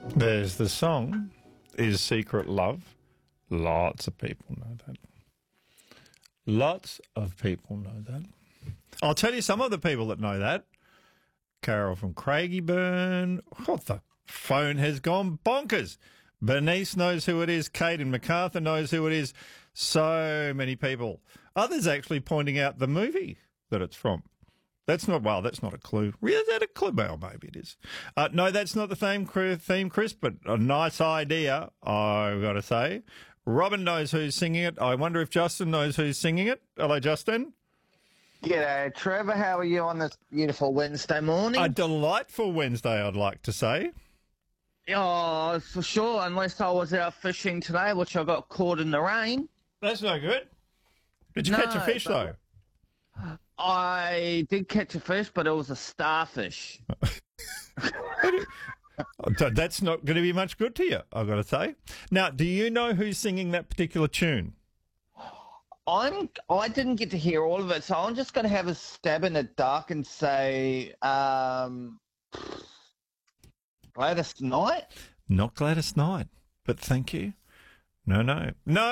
There's the song, Is Secret Love. Lots of people know that. Lots of people know that. I'll tell you some of the people that know that. Carol from Craigieburn. Oh, the phone has gone bonkers. Bernice knows who it is. Kate in MacArthur knows who it is. So many people. Others actually pointing out the movie that it's from. That's not a clue. Really, is that a clue? Well, maybe it is. No, that's not the theme, Chris, but a nice idea, I've got to say. Robin knows who's singing it. I wonder if Justin knows who's singing it. Hello, Justin. G'day, Trevor. How are you on this beautiful Wednesday morning? A delightful Wednesday, I'd like to say. Oh, for sure, unless I was out fishing today, which I got caught in the rain. That's no good. Did you catch a fish, though? I did catch a fish, but it was a starfish. That's not going to be much good to you, I've got to say. Now, do you know who's singing that particular tune? I didn't get to hear all of it, so I'm just going to have a stab in the dark and say Gladys Knight? Not Gladys Knight, but thank you. No.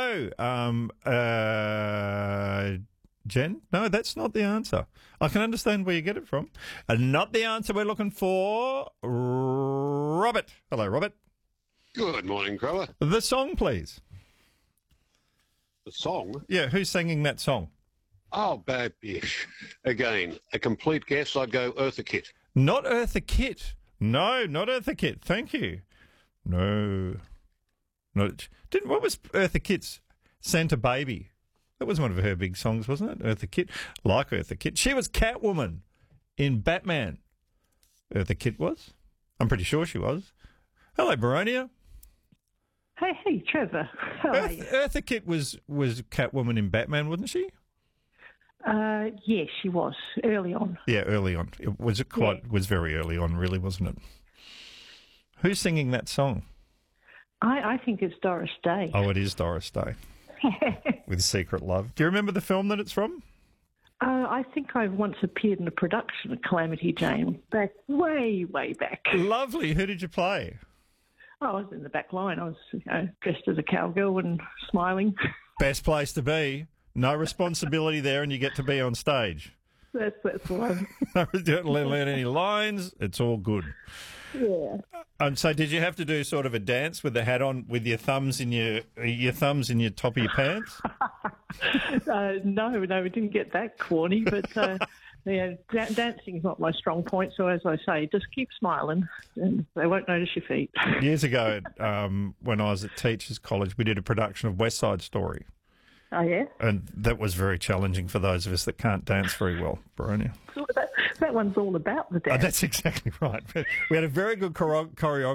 Jen? No, that's not the answer. I can understand where you get it from. And not the answer we're looking for. Robert. Hello, Robert. Good morning, Grower. The song, please. The song? Yeah, who's singing that song? Oh, bad bish. Again, a complete guess, I'd go Eartha Kitt. Not Eartha Kitt. No, not Eartha Kitt. Thank you. No. What was Eartha Kitt's Santa Baby? That was one of her big songs, wasn't it? Eartha Kitt. Like Eartha Kitt. She was Catwoman in Batman. Eartha Kitt was. I'm pretty sure she was. Hello, Baronia. Hey, Trevor. How are you? Eartha Kitt was Catwoman in Batman, wasn't she? Yes, she was, early on. Yeah, early on. It was very early on, really, wasn't it? Who's singing that song? I think it's Doris Day. Oh, it is Doris Day. With Secret Love. Do you remember the film that it's from? I think I once appeared in a production of Calamity Jane back way back. Lovely. Who did you play? I was in the back line. I was dressed as a cowgirl and smiling. Best place to be. No responsibility there, and you get to be on stage. That's one. Don't learn any lines. It's all good. Yeah. And so, did you have to do sort of a dance with the hat on, with your thumbs in your thumbs in your top of your pants? No, we didn't get that corny, but dancing is not my strong point. So, as I say, just keep smiling, and they won't notice your feet. Years ago, when I was at Teachers College, we did a production of West Side Story. Oh, yeah? And that was very challenging for those of us that can't dance very well, Baronia. So that one's all about the dance. That's exactly right. We had a very good choreography.